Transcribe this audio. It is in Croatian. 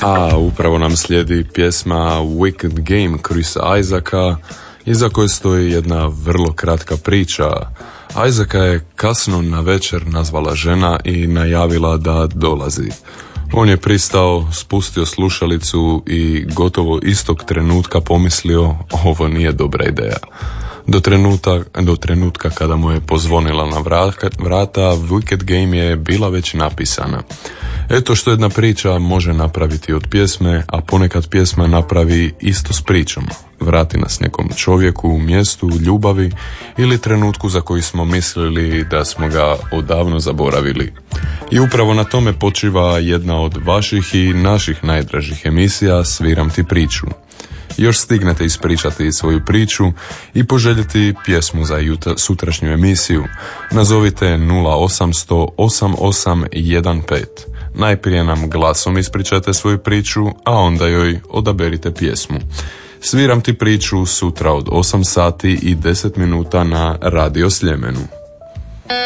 A upravo nam slijedi pjesma Wicked Game Chrisa Isaaca, iza koje stoji jedna vrlo kratka priča. Isaaca je kasno na večer nazvala žena i najavila da dolazi. On je pristao, spustio slušalicu i gotovo istog trenutka pomislio ovo nije dobra ideja. Do trenutka kada mu je pozvonila na vrata, Wicked Game je bila već napisana. Eto što jedna priča može napraviti od pjesme, a ponekad pjesma napravi isto s pričom. Vrati nas nekom čovjeku, mjestu, ljubavi ili trenutku za koji smo mislili da smo ga odavno zaboravili. I upravo na tome počiva jedna od vaših i naših najdražih emisija Sviram ti priču. Još stignete ispričati svoju priču i poželjeti pjesmu za sutrašnju emisiju. Nazovite 0800 8815. Najprije nam glasom ispričate svoju priču, a onda joj odaberite pjesmu. Sviram ti priču sutra od 8 sati i 10 minuta na Radio Sljemenu.